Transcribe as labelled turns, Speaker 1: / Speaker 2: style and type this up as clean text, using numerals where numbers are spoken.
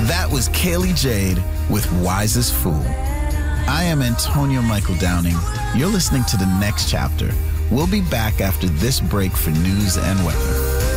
Speaker 1: That was Kaylee Jade with Wisest Fool. I am Antonio Michael Downing. You're listening to The Next Chapter. We'll be back after this break for news and weather.